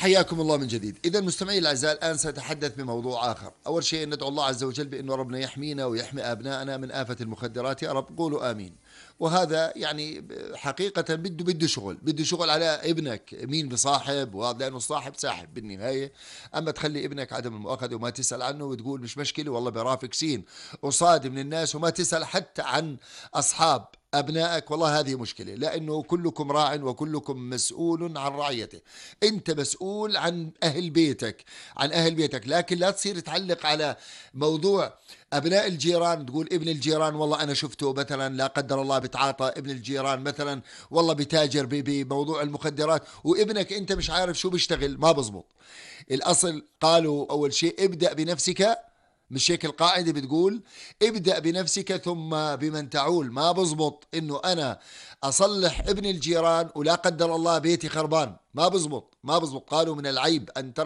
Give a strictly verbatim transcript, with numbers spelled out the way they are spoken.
حياكم الله من جديد. إذا مستمعي الأعزاء، الآن سأتحدث بموضوع آخر. أول شيء ندعو الله عز وجل بأنه ربنا يحمينا ويحمي أبنائنا من آفة المخدرات، يا رب قولوا آمين. وهذا يعني حقيقة بده بده شغل، بده شغل على ابنك، مين بصاحب، وهذا لأنه الصاحب ساحب بالنهاية. أما تخلي ابنك عدم المؤاخذة وما تسأل عنه وتقول مش مشكلة والله برافق سين وصاد من الناس، وما تسأل حتى عن أصحاب أبنائك، والله هذه مشكلة، لأنه كلكم راع وكلكم مسؤول عن رعيته. أنت مسؤول عن أهل بيتك، عن أهل بيتك، لكن لا تصير تعلق على موضوع أبناء الجيران، تقول ابن الجيران والله أنا شفته مثلا لا قدر الله بتعاطى، ابن الجيران مثلا والله بتاجر بموضوع المخدرات، وابنك أنت مش عارف شو بيشتغل. ما بزبط. الأصل قالوا أول شيء ابدأ بنفسك، مش هيك القاعدة بتقول ابدأ بنفسك ثم بمن تعول. ما بزبط انه انا اصلح ابن الجيران ولا قدر الله بيتي خربان، ما بزبط، ما بزبط. قالوا من العيب ان